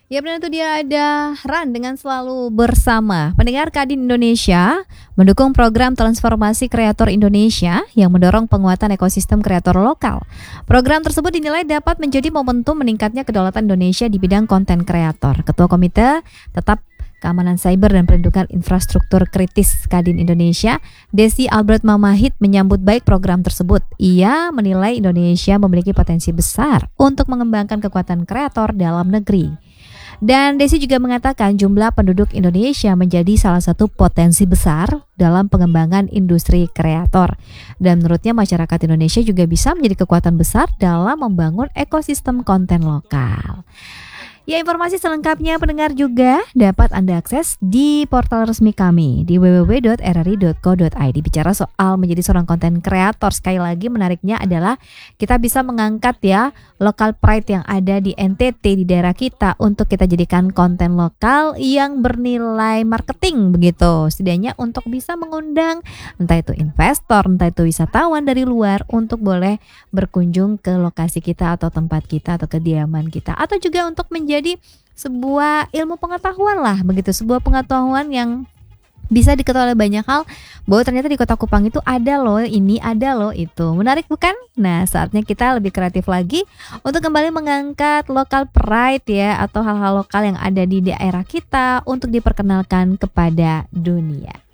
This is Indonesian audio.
Ya benar itu dia ada Ran dengan selalu bersama. Pendengar Kadin Indonesia mendukung program transformasi kreator Indonesia yang mendorong penguatan ekosistem kreator lokal. Program tersebut dinilai dapat menjadi momentum meningkatnya kedaulatan Indonesia di bidang konten kreator. Ketua Komite Tetap Keamanan Cyber dan Perlindungan Infrastruktur Kritis Kadin Indonesia, Desi Albert Mamahit menyambut baik program tersebut. Ia menilai Indonesia memiliki potensi besar untuk mengembangkan kekuatan kreator dalam negeri. Dan Desi juga mengatakan jumlah penduduk Indonesia menjadi salah satu potensi besar dalam pengembangan industri kreator. Dan menurutnya masyarakat Indonesia juga bisa menjadi kekuatan besar dalam membangun ekosistem konten lokal. Ya, informasi selengkapnya pendengar juga dapat Anda akses di portal resmi kami di www.rri.co.id. Bicara soal menjadi seorang konten kreator, sekali lagi menariknya adalah kita bisa mengangkat ya local pride yang ada di NTT di daerah kita untuk kita jadikan konten lokal yang bernilai marketing begitu. Setidaknya untuk bisa mengundang entah itu investor, entah itu wisatawan dari luar untuk boleh berkunjung ke lokasi kita atau tempat kita atau kediaman kita, atau juga untuk menjadi sebuah ilmu pengetahuan lah begitu, sebuah pengetahuan yang bisa diketahui oleh banyak hal bahwa ternyata di Kota Kupang itu ada loh ini, ada loh itu. Menarik bukan? Nah, saatnya kita lebih kreatif lagi untuk kembali mengangkat local pride ya, atau hal-hal lokal yang ada di daerah kita untuk diperkenalkan kepada dunia.